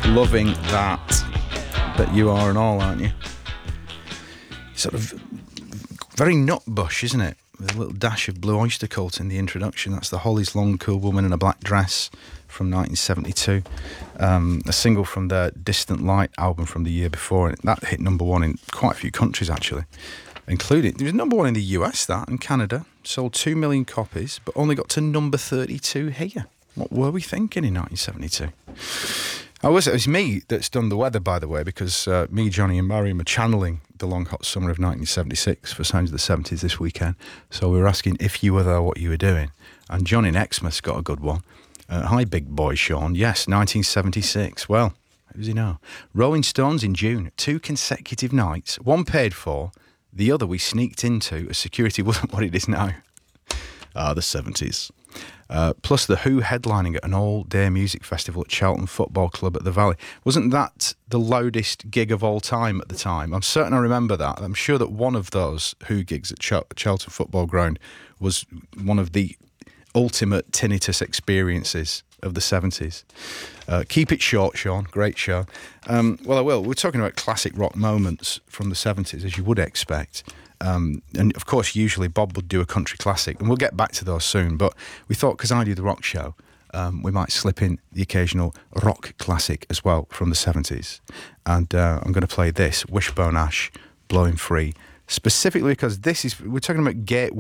Loving that. Bet you are and all, aren't you? Sort of very nutbush, isn't it? With a little dash of Blue Oyster Cult in the introduction. That's the Hollies' Long Cool Woman in a Black Dress from 1972. A single from their Distant Light album from the year before. And that hit number one in quite a few countries, actually. Including, it was number one in the US, that, and Canada. Sold 2 million copies, but only got to number 32 here. What were we thinking in 1972? It was me that's done the weather, by the way, because me, Johnny and Mariam are channeling the long hot summer of 1976 for Sounds of the 70s this weekend. So we were asking if you were there, what you were doing. And John in Exmouth's got a good one. Hi, big boy Sean. Yes, 1976. Well, who does he know? Rolling Stones in June. 2 consecutive nights. One paid for, the other we sneaked into as security wasn't what it is now. The 70s. Plus the Who headlining at an all-day music festival at Charlton Football Club at the Valley. Wasn't that the loudest gig of all time at the time? I'm certain I remember that. I'm sure that one of those Who gigs at Charlton Football Ground was one of the ultimate tinnitus experiences of the 70s. Keep it short, Sean. Great show. Well, I will. We're talking about classic rock moments from the 70s, as you would expect. And of course, usually Bob would do a country classic, and we'll get back to those soon. But we thought, because I do the rock show, we might slip in the occasional rock classic as well from the 70s. And I'm going to play this, Wishbone Ash, Blowing Free, specifically because we're talking about Gateway